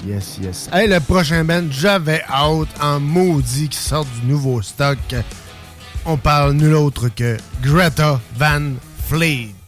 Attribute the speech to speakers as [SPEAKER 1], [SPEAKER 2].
[SPEAKER 1] yes. Hey, le prochain band, j'avais hâte en maudit qui sort du nouveau stock. On parle nul autre que Greta Van Fleet.